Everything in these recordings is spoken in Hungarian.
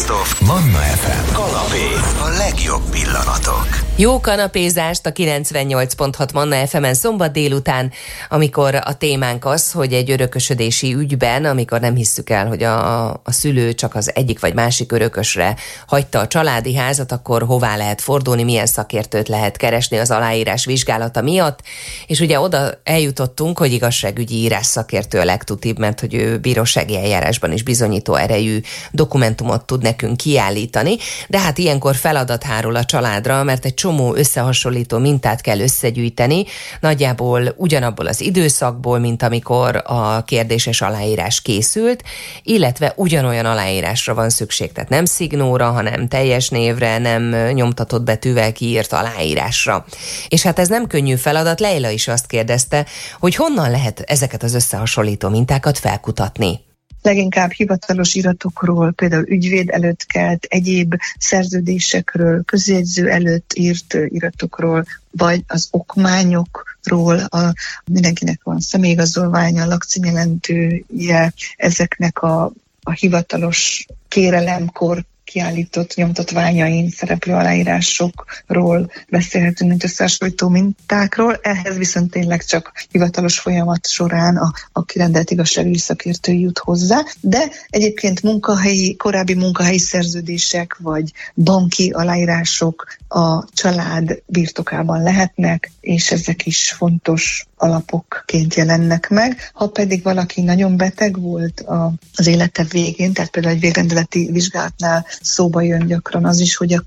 Best of Manna FM. Kanapé. A legjobb pillanatok. Jó kanapézást a 98.6 Manna FM-en szombat délután, amikor a témánk az, hogy egy örökösödési ügyben, amikor nem hisszük el, hogy a szülő csak az egyik vagy másik örökösre hagyta a családi házat, akkor hová lehet fordulni, milyen szakértőt lehet keresni az aláírás vizsgálata miatt. És ugye oda eljutottunk, hogy igazságügyi írás szakértő a legtutibb, mert hogy ő bírósági eljárásban is bizonyító erejű dokumentumot tud nekünk kiállítani, de hát ilyenkor feladat hárul a családra, mert egy csomó összehasonlító mintát kell összegyűjteni, nagyjából ugyanabból az időszakból, mint amikor a kérdéses aláírás készült, illetve ugyanolyan aláírásra van szükség, tehát nem szignóra, hanem teljes névre, nem nyomtatott betűvel kiírt aláírásra. És hát ez nem könnyű feladat, Leila is azt kérdezte, hogy honnan lehet ezeket az összehasonlító mintákat felkutatni. Leginkább hivatalos iratokról, például ügyvéd előtt kelt, egyéb szerződésekről, közjegyző előtt írt iratokról, vagy az okmányokról, mindenkinek van személyigazolványa, lakcímjelentője, ezeknek a hivatalos kérelemkor kiállított nyomtatványain szereplő aláírásokról beszélhetünk, mint összehasonlító mintákról. Ehhez viszont tényleg csak hivatalos folyamat során a kirendelt igazságügyi szakértő jut hozzá, de egyébként korábbi munkahelyi szerződések vagy banki aláírások a család birtokában lehetnek, és ezek is fontos alapokként jelennek meg. Ha pedig valaki nagyon beteg volt az élete végén, tehát például egy végrendeleti vizsgálatnál szóba jön gyakran az is, hogy a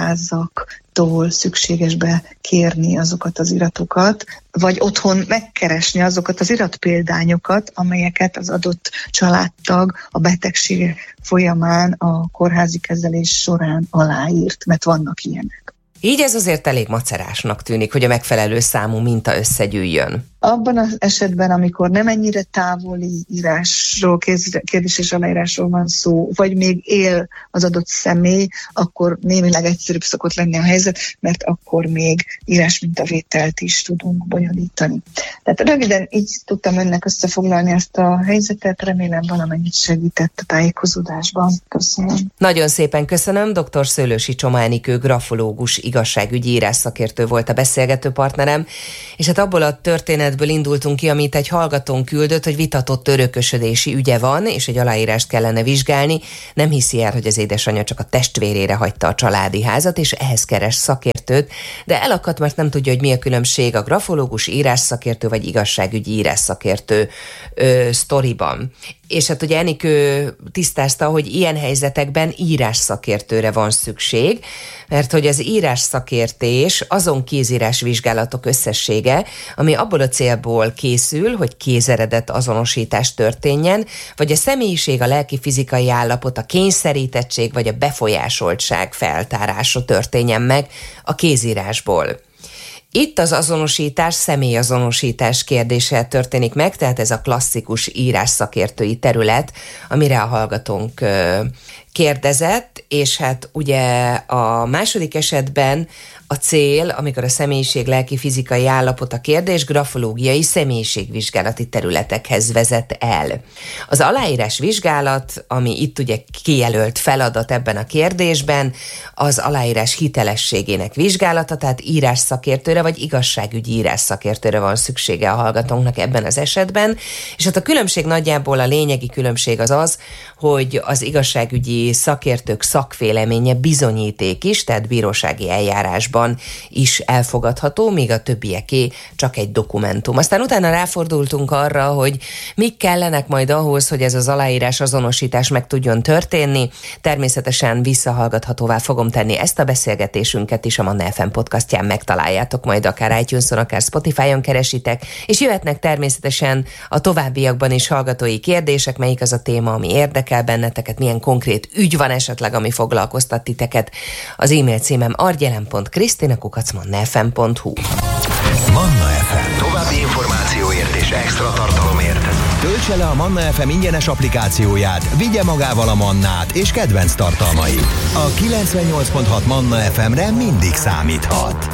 kórházaktól szükséges bekérni azokat az iratokat, vagy otthon megkeresni azokat az iratpéldányokat, amelyeket az adott családtag a betegsége folyamán a kórházi kezelés során aláírt, mert vannak ilyenek. Így ez azért elég macerásnak tűnik, hogy a megfelelő számú minta összegyűjjön. Abban az esetben, amikor nem ennyire távoli írásról, kérdéses aláírásról van szó, vagy még él az adott személy, akkor némileg egyszerűbb szokott lenni a helyzet, mert akkor még írásmintavételt is tudunk bonyolítani. Tehát röviden így tudtam önnek összefoglalni ezt a helyzetet, remélem valamennyit segített a tájékozódásban. Köszönöm. Nagyon szépen köszönöm, dr. Szőlősi Csoma Enikő grafológus, igazságügyi írás szakértő volt a beszélgető partnerem, és hát abból a történetből indultunk ki, amit egy hallgatón küldött, hogy vitatott örökösödési ügye van, és egy aláírást kellene vizsgálni. Nem hiszi el, hogy az édesanyja csak a testvérére hagyta a családi házat, és ehhez keres szakértőt, de elakadt, mert nem tudja, hogy mi a különbség a grafológus, írás szakértő vagy igazságügyi írás szakértő sztoriban. És hát ugye Enikő tisztázta, hogy ilyen helyzetekben írás szakértőre van szükség, mert hogy az írás szakértés azon kézírás vizsgálatok összessége, ami abból a célból készül, hogy kézeredett azonosítás történjen, vagy a személyiség, a lelki-fizikai állapot, a kényszerítettség vagy a befolyásoltság feltárása történjen meg a kézírásból. Itt az azonosítás, személyazonosítás kérdése történik meg, tehát ez a klasszikus írás szakértői terület, amire a hallgatónk kérdezett, és hát ugye a második esetben a cél, amikor a személyiség lelki-fizikai állapot a kérdés, grafológiai személyiségvizsgálati területekhez vezet el. Az aláírás vizsgálat, ami itt ugye kijelölt feladat ebben a kérdésben, az aláírás hitelességének vizsgálata, tehát írás szakértőre vagy igazságügyi írás szakértőre van szüksége a hallgatónknak ebben az esetben, és hát a különbség nagyjából, a lényegi különbség az, hogy az igazságügyi szakértők szakvéleménye bizonyíték is, tehát bírósági eljárásban is elfogadható, míg a többieké csak egy dokumentum. Aztán utána ráfordultunk arra, hogy mik kellenek majd ahhoz, hogy ez az aláírás azonosítás meg tudjon történni. Természetesen visszahallgathatóvá fogom tenni ezt a beszélgetésünket is, a Manna FM podcastján megtaláljátok, majd akár iTunes-on, akár Spotify-on keresitek, és jöhetnek természetesen a továbbiakban is hallgatói kérdések, melyik az a téma, ami érdekel benneteket, milyen konkrét ügy van esetleg, ami foglalkoztat titeket. Az e-mail címem argyelen.krisztina@mannafm.hu. Manna FM. További információért és extra tartalomért töltse le a Manna FM ingyenes applikációját, vigye magával a Mannát és kedvenc tartalmait. A 98.6 Manna FM-re mindig számíthat.